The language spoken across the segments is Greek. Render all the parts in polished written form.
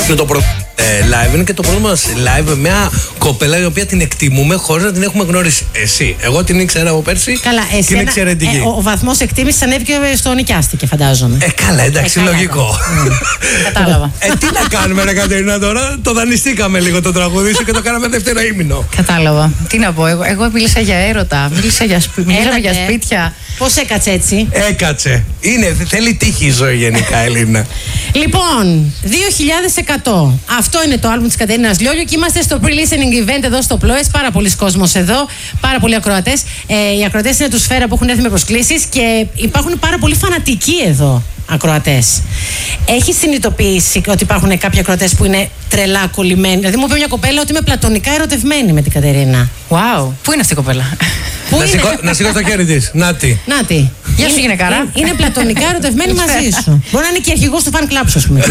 είναι το πρώτο live. Είναι και το πρώτο μας live με μια κοπέλα η οποία την εκτιμούμε χωρίς να την έχουμε γνωρίσει. Εσύ. Εγώ την ήξερα από πέρσι. Καλά, εσύ. Και είναι εξαιρετική. Ο βαθμός εκτίμησης ανέβηκε στο νοικιάστηκε, φαντάζομαι. Καλά, εντάξει, καλά, λογικό. Κατάλαβα. Τι να κάνουμε, ρε Κατερίνα, τώρα. Το δανειστήκαμε λίγο το τραγούδι σου και το κάναμε δεύτερο ήμινο. Κατάλαβα. Τι να πω, εγώ μίλησα για έρωτα, μίλησα για σπίτια. Πώς έκατσε έτσι? Έκατσε. Θέλει τύχη η ζωή γενικά, Ελίνα. Λοιπόν, 2.100. Αυτό είναι το άλμπουμ της Κατερίνας Λιόλιου και είμαστε στο pre-listening event εδώ στο Πλόες. Πάρα πολλοί κόσμος εδώ, πάρα πολλοί ακροατές. Οι ακροατές είναι του Σφαίρα που έχουν έρθει με προσκλήσεις και υπάρχουν πάρα πολλοί φανατικοί εδώ ακροατές. Έχει συνειδητοποιήσει ότι υπάρχουν κάποιοι ακροατές που είναι τρελά κολλημένοι? Δηλαδή, μου είπε μια κοπέλα ότι είμαι πλατωνικά ερωτευμένη με την Κατερίνα. Wow. Πού είναι αυτή η κοπέλα? Να σηκώ το χέρι της. Νάτι. Γεια σου, γυναικάρα. Είναι πλατωνικά ερωτευμένη μαζί σου. Μπορεί να είναι και αρχηγός του fan club σου, ας πούμε.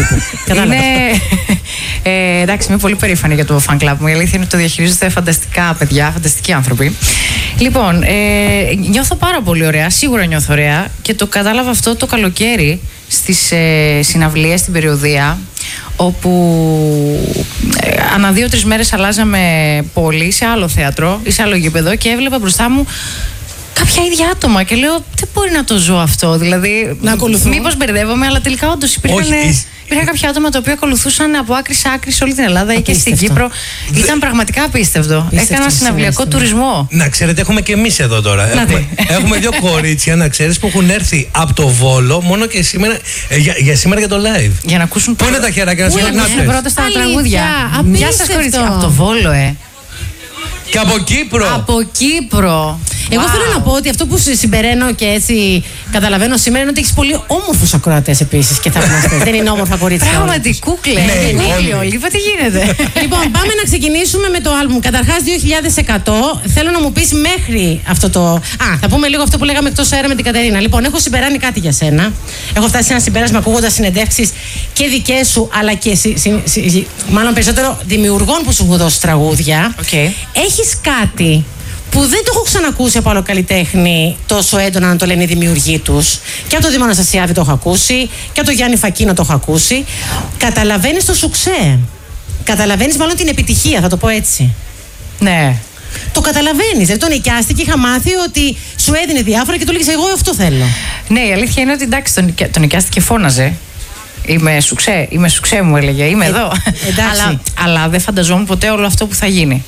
Εντάξει, είμαι πολύ περήφανη για το fan club μου. Η αλήθεια είναι ότι το διαχειρίζονται φανταστικά παιδιά, φανταστικοί άνθρωποι. Λοιπόν, νιώθω πάρα πολύ ωραία. Σίγουρα νιώθω ωραία και το κατάλαβα αυτό το καλοκαίρι στις συναυλίες στην περιοδία, όπου ανά 2-3 μέρες αλλάζαμε πόλη σε άλλο θέατρο ή σε άλλο γήπεδο και έβλεπα μπροστά μου κάποια ίδια άτομα και λέω δεν μπορεί να το ζω αυτό, δηλαδή μήπως μπερδεύομαι, αλλά τελικά όντως υπήρχαν κάποια άτομα τα οποία ακολουθούσαν από άκρη σε άκρη σε όλη την Ελλάδα ή και στην Κύπρο. Ήταν πραγματικά απίστευτο. Έκανα συναυλιακό τουρισμό. Να ξέρετε, έχουμε και εμείς εδώ τώρα. Έχουμε δύο κορίτσια, να ξέρεις, που έχουν έρθει από το Βόλο μόνο και σήμερα, για σήμερα για το live. Για να ακούσουν. Πού είναι τα χεράκια να σηκώνουν? Είναι πρώτα στα τραγούδια. Γεια σας, κορίτσια. Από το Βόλο, Και από Κύπρο. Από Κύπρο. Εγώ θέλω να πω ότι αυτό που συμπεραίνω και έτσι καταλαβαίνω σήμερα είναι ότι έχεις πολύ όμορφους ακροατές επίσης και θαυμαστές. Δεν είναι όμορφα κορίτσια. Πράγματι, κούκλε. Είπα τι γίνεται. Λοιπόν, πάμε να ξεκινήσουμε με το άλμπουμ. Καταρχάς, 2.100. Θέλω να μου πεις μέχρι αυτό το. Θα πούμε λίγο αυτό που λέγαμε εκτός αέρα με την Κατερίνα. Λοιπόν, έχω συμπεράνει κάτι για σένα. Έχω φτάσει σε ένα συμπέρασμα ακούγοντας συνεντεύξεις και δικές σου, αλλά και μάλλον περισσότερο δημιουργών που σου έχουν δώσει τραγούδια. Έχεις κάτι που δεν το έχω ξανακούσει από άλλο καλλιτέχνη τόσο έντονα να το λένε οι δημιουργοί τους. Και από τον Δήμο Αναστασιάδη το έχω ακούσει, και από τον Γιάννη Φακίνο το έχω ακούσει. Καταλαβαίνεις το σουξέ. Καταλαβαίνεις μάλλον την επιτυχία, θα το πω έτσι. Ναι. Το καταλαβαίνεις. Δηλαδή τον νοικιάστηκε, είχα μάθει ότι σου έδινε διάφορα και του λέγεις εγώ αυτό θέλω. Ναι, η αλήθεια είναι ότι εντάξει, τον νοικιάστηκε, φώναζε. Είμαι σουξέ μου έλεγε, είμαι εδώ. Αλλά δεν φανταζόμουν ποτέ όλο αυτό που θα γίνει.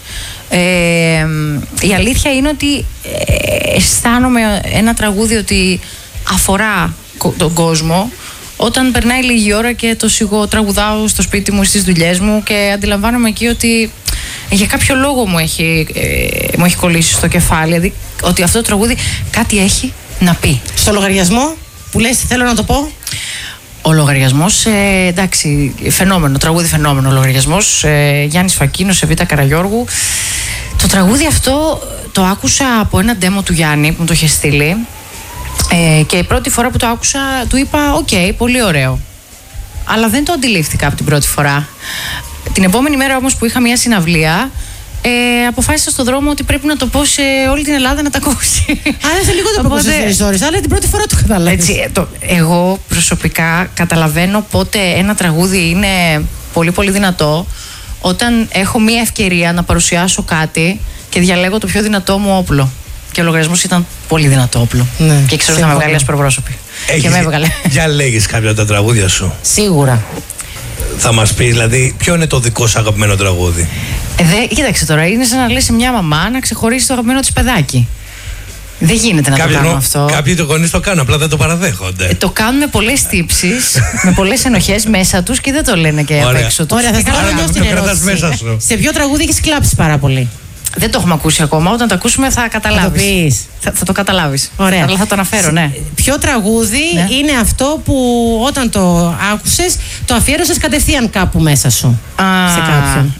Η αλήθεια είναι ότι αισθάνομαι ένα τραγούδι ότι αφορά τον κόσμο όταν περνάει λίγη ώρα και το τραγουδάω στο σπίτι μου, στις δουλειές μου, και αντιλαμβάνομαι εκεί ότι για κάποιο λόγο μου έχει κολλήσει στο κεφάλι, δηλαδή ότι αυτό το τραγούδι κάτι έχει να πει. Στο λογαριασμό που λες θέλω να το πω. Ο λογαριασμός, εντάξει, φαινόμενο, τραγούδι φαινόμενο ο λογαριασμός, Γιάννης Φακίνος, Εβίτα Καραγιώργου. Το τραγούδι αυτό το άκουσα από ένα demo του Γιάννη που μου το είχε στείλει, και η πρώτη φορά που το άκουσα του είπα «ΟΚ, πολύ ωραίο». Αλλά δεν το αντιλήφθηκα από την πρώτη φορά. Την επόμενη μέρα όμως που είχα μια συναυλία, αποφάσισα στον δρόμο ότι πρέπει να το πω σε όλη την Ελλάδα να τα ακούσει. Άρα σε λίγο το пропустήσεις 4 ώρες, αλλά την πρώτη φορά το καταλάβεις. Εγώ προσωπικά καταλαβαίνω πότε ένα τραγούδι είναι πολύ πολύ δυνατό όταν έχω μια ευκαιρία να παρουσιάσω κάτι και διαλέγω το πιο δυνατό μου όπλο. Και ο λογαριασμός ήταν πολύ δυνατό όπλο. Ναι, και ξέρω ότι θα με βγάλει ασπροπρόσωπη. Και με έβγαλε. Για λέγεις κάποια από τα τραγούδια σου. Σίγουρα. Θα μας πεις, δηλαδή, ποιο είναι το δικό σου αγαπημένο τραγούδι? Κοίταξε τώρα, είναι σαν να λες σε μια μαμά να ξεχωρίσει το αγαπημένο της παιδάκι. Δεν γίνεται να το κάνουμε αυτό. Κάποιοι γονείς το κάνουν, απλά δεν το παραδέχονται. Το κάνουν με πολλές τύψεις, με πολλές ενοχές μέσα τους και δεν το λένε και απ' έξω τους. Ωραία, θα κάνω αλλιώς την ερώτηση. Σε ποιο τραγούδι έχεις κλάψει πάρα πολύ? Δεν το έχουμε ακούσει ακόμα. Όταν το ακούσουμε θα καταλάβεις. Θα το καταλάβεις. Ωραία. Αλλά θα το αναφέρω, ναι. Ποιο τραγούδι είναι αυτό που όταν το άκουσες το αφιέρωσες κατευθείαν κάπου μέσα σου? Σε κάποιον.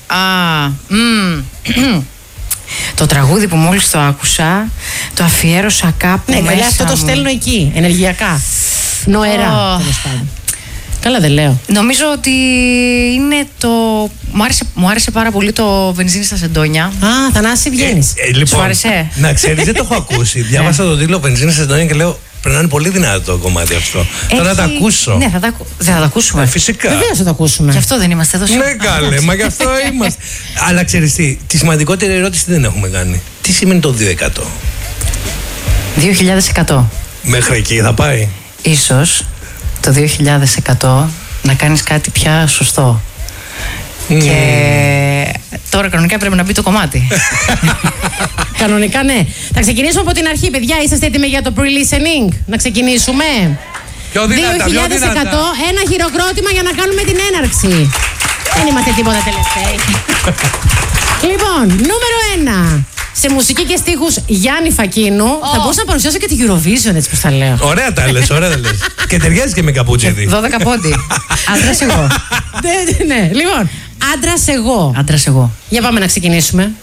Το τραγούδι που μόλις το άκουσα το αφιέρωσα κάπου μέσα. Ναι, αυτό το στέλνω εκεί, ενεργειακά. Νοερά. Καλά δεν λέω. Νομίζω ότι είναι το. Μου άρεσε πάρα πολύ το Βενζίνη στα Σεντόνια. Θανάση, βγαίνεις. Λοιπόν, σου άρεσε? Να ξέρεις, δεν το έχω ακούσει. Διάβασα τον τίτλο Βενζίνη στα Σεντόνια και λέω Πρέπει να είναι πολύ δυνατό το κομμάτι αυτό. Θέλω να τα ακούσω. Ναι, δεν θα τα ακούσουμε. Φυσικά. Βεβαίως θα το ακούσουμε. Γι' αυτό δεν είμαστε εδώ σήμερα. Ναι, καλέ, μα γι' αυτό είμαστε. Αλλά ξέρεις τι, τη σημαντικότερη ερώτηση δεν έχουμε κάνει. Τι σημαίνει το 2%? 2.000%. Μέχρι εκεί θα πάει. Ίσως το 2.000% να κάνεις κάτι πια σωστό. Και τώρα κανονικά πρέπει να μπει το κομμάτι. Κανονικά ναι. Θα ξεκινήσουμε από την αρχή, παιδιά. Είσαστε έτοιμοι για το pre-listening? Να ξεκινήσουμε. 2.000%, ένα χειροκρότημα για να κάνουμε την έναρξη. Δεν είμαστε τίποτα τελευταίοι. Λοιπόν, νούμερο 1. Σε μουσική και στίχους Γιάννη Φακίνου. Θα μπορούσα να παρουσιάσω και τη Eurovision, έτσι πως τα λέω. Ωραία τα λες, ωραία τα λες. Και ταιριάζει και με καπούτσιδι. 12 πόντι. Άντρας εγώ. Ναι, λοιπόν, άντρας εγώ. Άντρας εγώ. Για πάμε να ξεκινήσουμε.